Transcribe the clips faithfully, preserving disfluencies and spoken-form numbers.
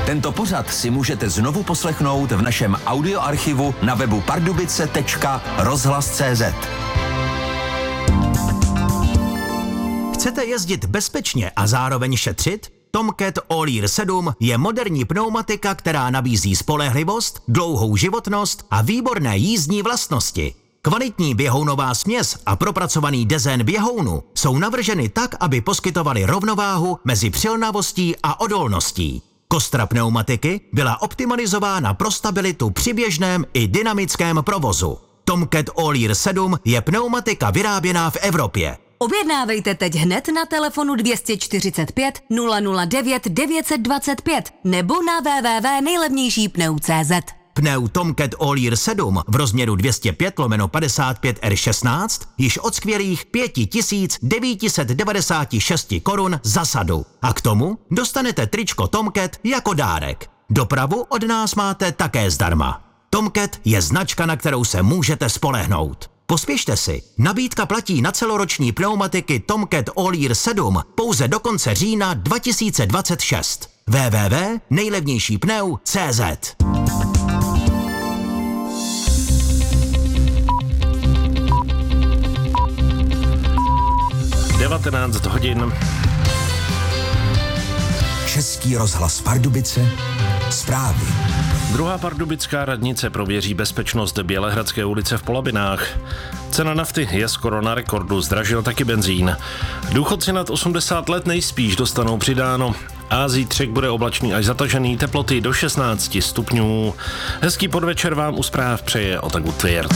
Tento pořad si můžete znovu poslechnout v našem audioarchivu na webu pardubice tečka rozhlas tečka cé zet. Chcete jezdit bezpečně a zároveň šetřit? Tomcat All-Year sedm je moderní pneumatika, která nabízí spolehlivost, dlouhou životnost a výborné jízdní vlastnosti. Kvalitní běhounová směs a propracovaný dezén běhounu jsou navrženy tak, aby poskytovaly rovnováhu mezi přilnavostí a odolností. Kostra pneumatiky byla optimalizována pro stabilitu při běžném i dynamickém provozu. Tomcat All-Year sedm je pneumatika vyráběná v Evropě. Objednávejte teď hned na telefonu dvě stě čtyřicet pět nula nula devět devět set dvacet pět nebo na w w w tečka nejlevnější pneu tečka cé zet. Pneu Tomcat All-Year sedm v rozměru dvě stě pět lomeno padesát pět R šestnáct již od skvělých pět tisíc devět set devadesát šest korun za sadu. A k tomu dostanete tričko Tomcat jako dárek. Dopravu od nás máte také zdarma. Tomcat je značka, na kterou se můžete spolehnout. Pospěšte si, nabídka platí na celoroční pneumatiky Tomcat All-Year sedm pouze do konce října dva tisíce dvacet šest. w w w tečka nejlevnější pneu tečka cé zet. devatenáct hodin. Český rozhlas Pardubice, zprávy. Druhá pardubická radnice prověří bezpečnost Bělehradské ulice v Polabinách. Cena nafty je skoro na rekordu, zdražil taky benzín. Důchodci nad osmdesát let nejspíš dostanou přidáno. A zítřek bude oblačný až zatažený, teploty do šestnáct stupňů. Hezký podvečer vám u zpráv přeje Otaku Tvěrt.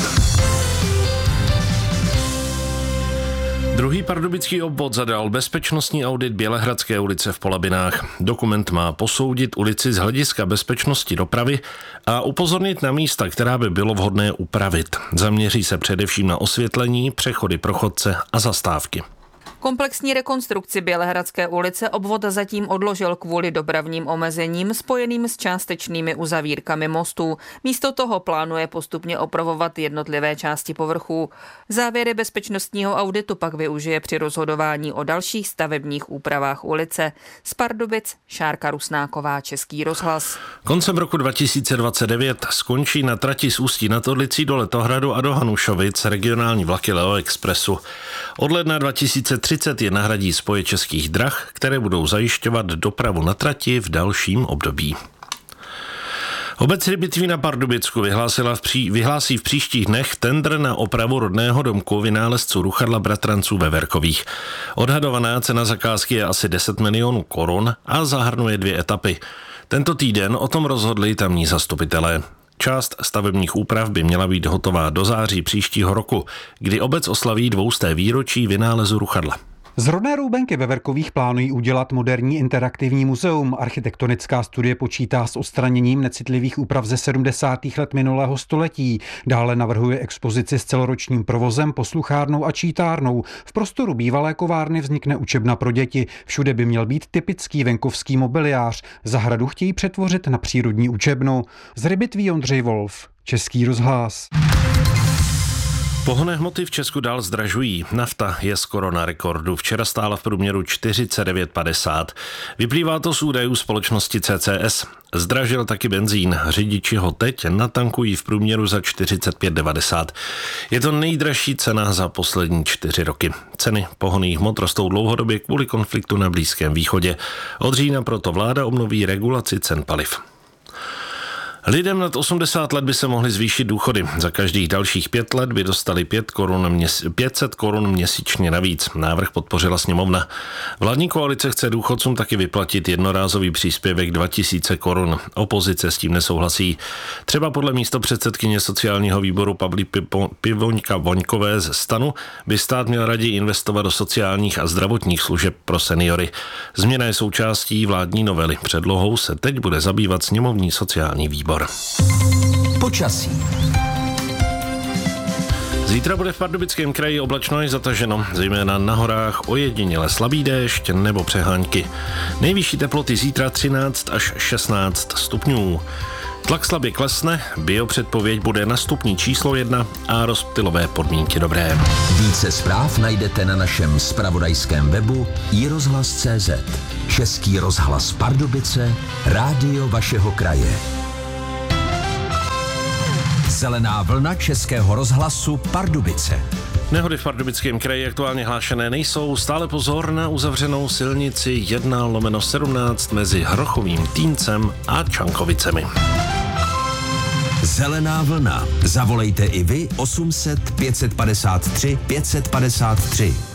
Druhý pardubický obvod zadal bezpečnostní audit Bělehradské ulice v Polabinách. Dokument má posoudit ulici z hlediska bezpečnosti dopravy a upozornit na místa, která by bylo vhodné upravit. Zaměří se především na osvětlení, přechody pro chodce a zastávky. Komplexní rekonstrukci Bělehradské ulice obvod zatím odložil kvůli dopravním omezením spojeným s částečnými uzavírkami mostů. Místo toho plánuje postupně opravovat jednotlivé části povrchů. Závěry bezpečnostního auditu pak využije při rozhodování o dalších stavebních úpravách ulice. Z Pardubic Šárka Rusnáková, Český rozhlas. Koncem roku dva tisíce dvacet devět skončí na trati z Ústí nad Orlicí do Letohradu a do Hanušovic regionální vlaky Leo Expressu. Od ledna dva tisíce třicet je nahradí spoje Českých drah, které budou zajišťovat dopravu na trati v dalším období. Obec Hřbitví na Pardubicku vyhlásila v pří, vyhlásí v příštích dnech tendr na opravu rodného domku vynálezců ruchadla bratranců ve Verkových. Odhadovaná cena zakázky je asi deset milionů korun a zahrnuje dvě etapy. Tento týden o tom rozhodli tamní zastupitelé. Část stavebních úprav by měla být hotová do září příštího roku, kdy obec oslaví dvousté výročí vynálezu ruchadla. Z rodné Roubenky ve Verkových plánují udělat moderní interaktivní muzeum. Architektonická studie počítá s odstraněním necitlivých úprav ze sedmdesátých let minulého století. Dále navrhuje expozici s celoročním provozem, posluchárnou a čítárnou. V prostoru bývalé kovárny vznikne učebna pro děti. Všude by měl být typický venkovský mobiliář. Zahradu chtějí přetvořit na přírodní učebnu. Z Hřbitví Ondřej Wolf, Český rozhlas. Pohonné hmoty v Česku dál zdražují. Nafta je skoro na rekordu. Včera stála v průměru čtyřicet devět padesát. Vyplývá to z údajů společnosti C C S. Zdražil taky benzín. Řidiči ho teď natankují v průměru za čtyřicet pět devadesát. Je to nejdražší cena za poslední čtyři roky. Ceny pohonných hmot rostou dlouhodobě kvůli konfliktu na Blízkém východě. Od října proto vláda obnoví regulaci cen paliv. Lidem nad osmdesát let by se mohly zvýšit důchody. Za každých dalších pět let by dostali pět set korun měsíčně navíc. Návrh podpořila sněmovna. Vládní koalice chce důchodcům taky vyplatit jednorázový příspěvek dva tisíce korun. Opozice s tím nesouhlasí. Třeba podle místopředsedkyně sociálního výboru Pavly Pivoňka Voňkové z STANu by stát měl raději investovat do sociálních a zdravotních služeb pro seniory. Změna je součástí vládní novely. Předlohou se teď bude zabývat sněmovní sociální výbor. Počasí. Zítra bude v Pardubickém kraji oblačno až zataženo, zejména na horách ojediněle slabý déšť nebo přehánky. Nejvyšší teploty zítra třináct až šestnáct stupňů. Tlak slabě klesne, biopředpověď bude na stupni číslo jedna a rozptylové podmínky dobré. Více zpráv najdete na našem zpravodajském webu i rozhlas tečka cé zet. Český rozhlas Pardubice, rádio vašeho kraje. Zelená vlna Českého rozhlasu Pardubice. Nehody v Pardubickém kraji aktuálně hlášené nejsou, stále pozor na uzavřenou silnici jedna lomeno sedmnáct mezi Hrochovým Týncem a Čankovicemi. Zelená vlna. Zavolejte i vy osm set pět set padesát tři pět set padesát tři.